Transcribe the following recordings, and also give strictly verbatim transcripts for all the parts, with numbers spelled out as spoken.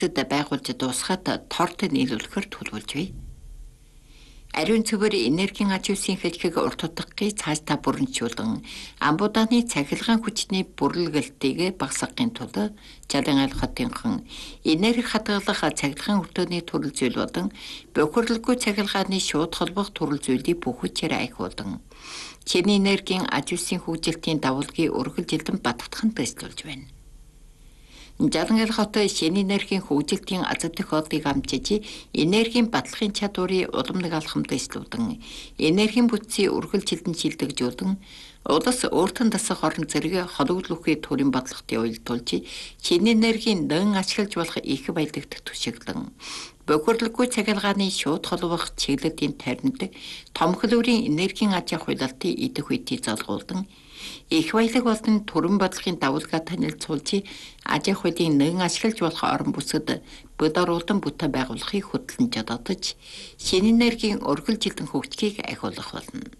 байгуулж дуусгаад торт нийлүүлэхээр төлөвлөж бай. Ариун цэвэр энергийн аж үйлсийн хэлхийг урт утгагүй цаашдаа бүрэнчүүлэн амбудааны цахилгаан хүчний бүрлгэлтийг багасгахын тулд Жалын айл хотынхан энерги хадгалах цахилгаан өртөөний төрөл зүйл болон бохирлоггүй цахилгааны шууд холбох төрөл зүйлийг бүх хүчээр айхуулан чиний энергийн аж үйлсийн хөгжилтийн давалгыг үргэлжилэн баттгахын төслөж байна. Жалан айл хот шинэ энергийн хөгжилтийн аз төхөөллийг амжиж, энергийн батлахын чадварыг уламнаг алхамд эслүүлэн, энергийн бүтцийг үргэлжилэн шилдэгжүүлэн, улс өөртөө дасах орон зэрэг хологлохын төрийн бодлоготой уялдуулж, шинэ энергийн нэн ашиглаж болох их баялагт түшиглэн, бохирлоггүй цахилгааны шууд холбох чиглэлийн таринт, том хөлөөрийн энергийн аж ахуй хуулалтыг идэх үедээ залгуулдан, их баялаг болон төрийн бодлогын давалгаа танилцуулж, аж ахуйн нэн ашиглаж болох орон бүсэд бод оруулан бүтээн байгуулахыг хөтлөн жодотож, шинэ энергийн үргэлжилэн хөгжихийг ахиулах болно.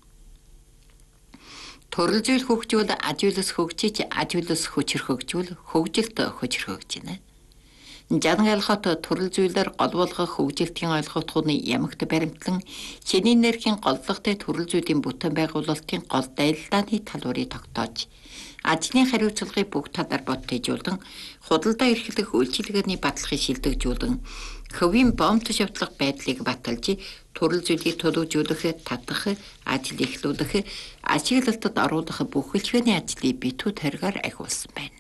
Төрөл зүйл хөгжүүл аж үйлс хөгжиж, аж үйлс хүчээр хөгжүүл хөгжилт хүчээр хөгжинэ. Жалан айл хот төрөл зүйлээр гол болгох хөгжилтийн ойлголтуудын ямагт баримтлан шинэ энергийн голлоготой төрөл зүйлийн бүтээн байгуулалтын гол дайлалааны талбарыг тогтоож, ажлын хариуцлагыг бүх талаар бодтойжуулан, худалдаа эрхлэх үйлчилгээний баталгыг шилдэгжүүлэн, хөвийн бомт шавтлах байдлыг баталж, төрөл зүйлийг төлөвжүүлэх, татах, ажил эхлүүлэх, ашиглалтад оруулах бүх хэлхээний ажлыг битүү таргаар ахиулсан байна.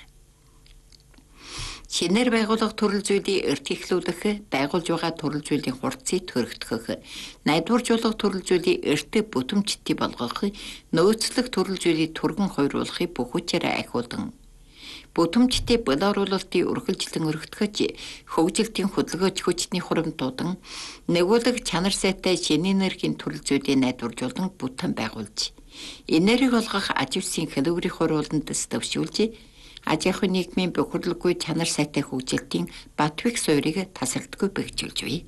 Шинээр байгуулах төрөл зүйлийг эрт эхлүүлэх, байгуулж байгаа төрөл зүйлийн хурцыг төрөгдөх, найдваржуулах төрөл зүйлийг эрт бүтэмжтэй болгох, нөөцлөх төрөл зүйлийг түргэн хойруулахыг бүх хүчээр ахиулан, бүтэмжтэй бод оруулалтыг үргэлжлэн өргөтгөж, хөгжилтийн хөдөлгөөч хүчний хуримтуудан, нэгүүлэг чанар сайтай шинэ энергийн төрөл зүйлийг найдваржуулан бүтээн байгуулж, энерги олгох аж үйлсийн хэлбэрийн хурууланд дэвшүүлж, аж ахуйн нийгмийн бохирлоггүй чанар сайтай хөгжилтийн Батвик суурийг тасралтгүй бэхжүүлж бай.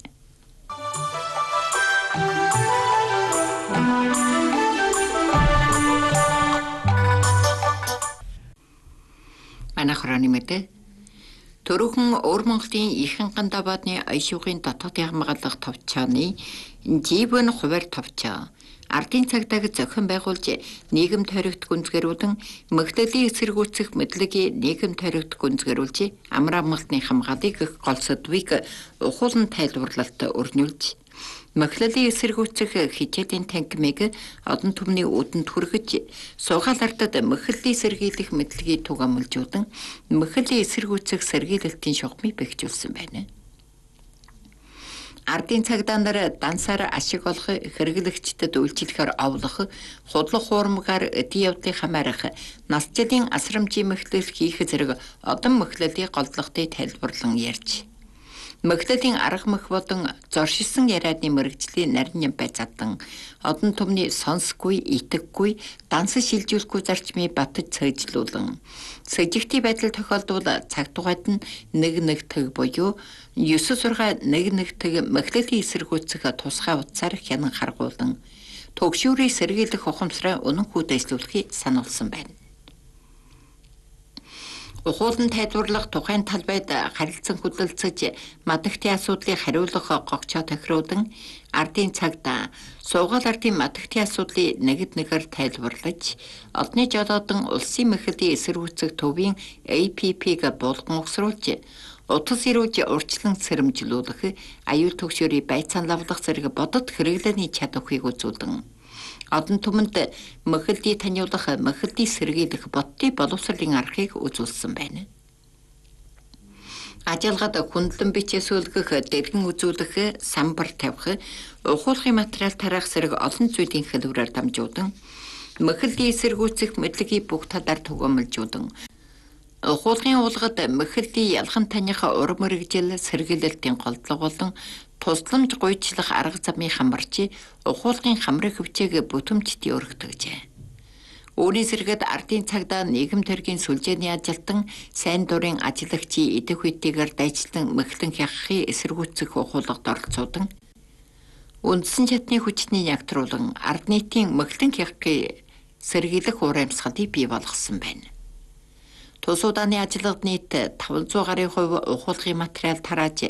Манайх хороны мэдээ Төрөөхөн Өвөр Монголын Ихэнхан даваадны аяшуугын дотоодын хамгаалах товчооны живэн хуваар товчоо ардын цагдааг зохион байгуулж нийгэм тойрогт гүнзгэрүүлэн мөхлөлийн эсэргүүцэх мэдлэгийг нийгэм тойрогт гүнзгэрүүлж амар амгалтын хамгаалыг гол сэдвийг ухуулан тайлбарлалт өрнүүлж мөхлөлийн эсэргүүцэх хичээлийн танхимыг одон түмний үүдэнд хүргэж суугаал ардад мөхлөлийн сэргийлэх мэдлэгийг түгээмэлжүүлэн мөхлөлийн эсэргүүцэх сэргийлэлтийн шугамыг бэхжүүлсэн байна. Ардын цагдаа нар дансаар ашиг олох, хэрэглэгчдэд үйлчлэхээр овлох, худлах хуурмгаар өдий явдлыг хамаарах, насжилын асрамжийн мөхлөл хийх зэрэг одон мөхлөлийг голдлоготой тайлбарлан ярьж, мөхлөлийн арга мөх болон зоршилсан яриадны мэрэгжлийн нарийн байцаадан одон түмний сонсгүй, итгэхгүй, данс шилжүүлэхгүй зарчмыг батж цээжлүүлэн сэжигтэй байдал тохиолдвол цаг тугайд нь нэг нэг тэг буюу девять шесть нэг нэг тэг мөхлөлийн эсэргүүцэх тусгай утсаар хянан харгуулан төгшүүрийг сэргийлэх ухамсараа үнэн хүлээслүүлэхийг сануулсан байна. Ухуулан тайлбарлах тухайн талбайд харилцан хөдөлцөж мадагтын асуудлыг хариулах гогчоо тохируулан ардын цагдаа суугаал ардын мадагтын асуудлыг нэгд нэгээр тайлбарлаж одны жолоодон улсын мөхлөлийн эсэргүүцэх төвийн А П П-г болгон угсруулж утас ирүүлж урьдчилан сэрэмжлүүлэх аюул төгшөөрийн байцаан лавлах зэрэг бодод хэрэглээний чадварыг үзүүлэн одон түмэнд мөхлөлийн таниулах, мөхлөлийн сэргийлэх бодтын боловсролын аргыг үзүүлсэн байна. Ажиллагад хүндлэн бичээ сүүлгэх, дэргэн үзүүлэх, самбар тавих, ухуулгын материал тараах зэрэг олон зүйлийн хэлбэрээр дамжуулан мөхлөлийн эсэргүүцэх мэдлэгийг бүх талаар түгээмэлжүүлэн ухуулгын уулгад мөхлөлийн ялхан таних урам мэрэгжил сэргийлэлтийн голдлого болон тусламж гуйчлах арга замыг хамарч ухуулгын хамрын хөвчээг бүтэмжтэй өргөдөжээ. Үүний зэрэгэд ардын цагдаа нийгэм төргийн сүлжээний ажилтан сайн дурын ажиллагчийн идэх үетэйгээр дайчлан мөхлөн хягахын эсэргүүцэх ухуулгад оролцоодан үндсэн чадны хүчний ягтруулан ард нийтийн мөхлөн хягахын сэргийлэх уур амьсгалыг бий болгосон байна. Тус удааны ажиллагад нийт таван зуун гаруй хувь ухуулгын материал тарааж